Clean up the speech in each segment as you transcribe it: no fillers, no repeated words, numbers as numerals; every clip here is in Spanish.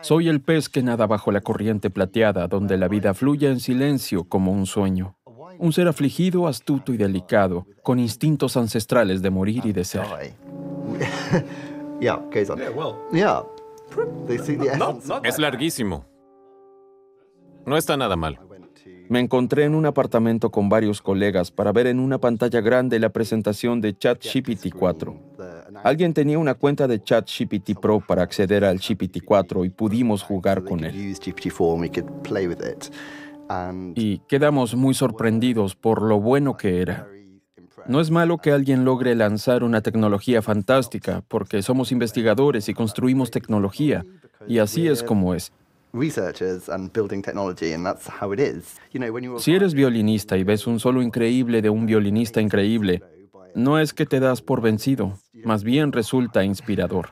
Soy el pez que nada bajo la corriente plateada, donde la vida fluye en silencio como un sueño. Un ser afligido, astuto y delicado, con instintos ancestrales de morir y de ser. Yeah, goes on. Yeah. They see the essence. Es larguísimo. No está nada mal. Me encontré en un apartamento con varios colegas para ver en una pantalla grande la presentación de ChatGPT 4. Alguien tenía una cuenta de ChatGPT Pro para acceder al GPT 4 y pudimos jugar con él. Y quedamos muy sorprendidos por lo bueno que era. No es malo que alguien logre lanzar una tecnología fantástica, porque somos investigadores y construimos tecnología, y así es como es. Si eres violinista y ves un solo increíble de un violinista increíble, no es que te das por vencido, más bien resulta inspirador.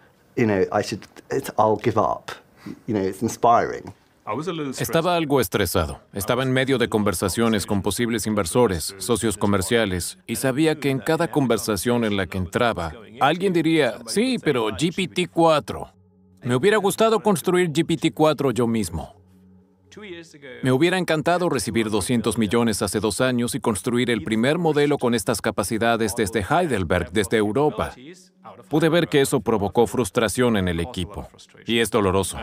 Estaba algo estresado. Estaba en medio de conversaciones con posibles inversores, socios comerciales, y sabía que en cada conversación en la que entraba, alguien diría, sí, pero GPT-4. Me hubiera gustado construir GPT-4 yo mismo. Me hubiera encantado recibir 200 millones hace 2 años y construir el primer modelo con estas capacidades desde Heidelberg, desde Europa. Pude ver que eso provocó frustración en el equipo, y es doloroso.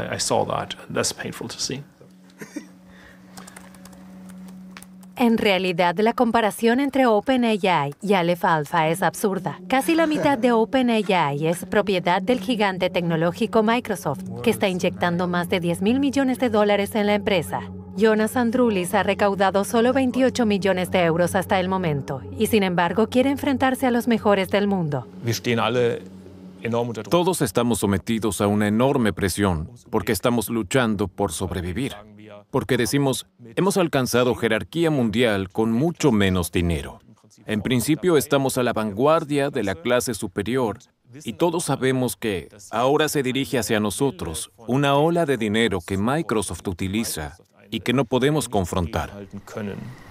En realidad, la comparación entre OpenAI y Aleph Alpha es absurda. Casi la mitad de OpenAI es propiedad del gigante tecnológico Microsoft, que está inyectando más de $10,000 millones en la empresa. Jonas Androulis ha recaudado solo 28 millones de euros hasta el momento, y sin embargo quiere enfrentarse a los mejores del mundo. Todos estamos sometidos a una enorme presión porque estamos luchando por sobrevivir. Porque decimos, hemos alcanzado jerarquía mundial con mucho menos dinero. En principio estamos a la vanguardia de la clase superior y todos sabemos que ahora se dirige hacia nosotros una ola de dinero que Microsoft utiliza y que no podemos confrontar.